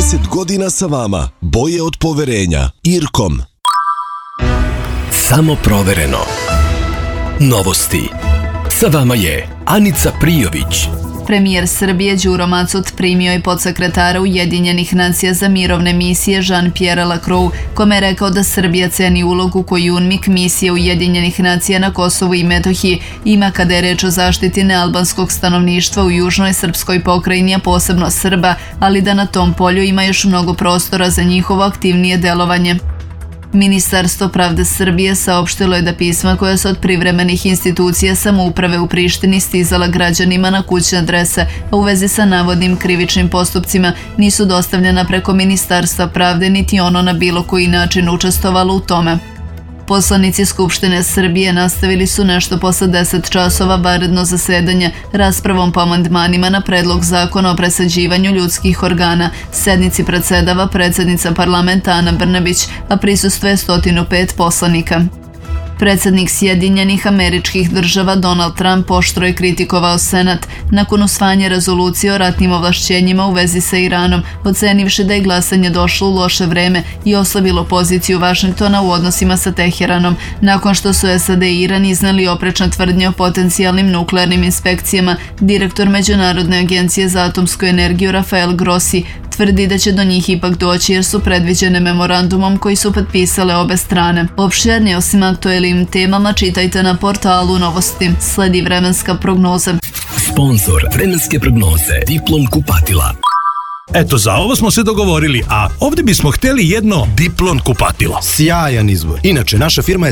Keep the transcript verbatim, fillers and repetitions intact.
trideset godina sa vama. Boje od poverenja. Irkom. Samo provereno. Novosti. Sa vama je Anica Prijović. Premijer Srbije Đuro Macot primio je podsekretara Ujedinjenih nacija za mirovne misije Jean-Pierre Lacroix, kome je rekao da Srbija ceni ulogu koju UNMIK, misije Ujedinjenih nacija na Kosovu i Metohiji, ima kada je reč o zaštiti nealbanskog stanovništva u južnoj srpskoj pokrajini, a posebno Srba, ali da na tom polju ima još mnogo prostora za njihovo aktivnije delovanje. Ministarstvo pravde Srbije saopštilo je da pisma koja su od privremenih institucija samouprave u Prištini stizala građanima na kućne adrese, a u vezi sa navodnim krivičnim postupcima nisu dostavljena preko Ministarstva pravde niti ono na bilo koji način učestvovalo u tome. Poslanici Skupštine Srbije nastavili su nešto posle deset časova vanredno zasedanje raspravom po amandmanima na predlog zakona o presađivanju ljudskih organa. Sednici predsedava predsednica parlamenta Ana Brnabić, a prisustvuje sto pet poslanika. Predsednik Sjedinjenih Američkih Država Donald Trump oštro je kritikovao Senat nakon usvajanja rezolucije o ratnim ovlašćenjima u vezi sa Iranom, ocenivši da je glasanje došlo u loše vreme i oslabilo poziciju Vašingtona u odnosima sa Teheranom, nakon što su S A D i Iran iznali oprečne tvrdnje o potencijalnim nuklearnim inspekcijama. Direktor Međunarodne agencije za atomsku energiju Rafael Grossi tvrdi da će do njih ipak doći jer su predviđene memorandumom koji su potpisale obe strane. Opširnije osim aktuelnim temama čitajte na portalu Novosti. Sledi vremenska prognoza. Sponzor vremenske prognoze Diplom kupatila. Eto, za ovo smo se dogovorili, a ovdje bismo htjeli jedno Diplom kupatilo. Sjajan izbor. Inače, naša firma je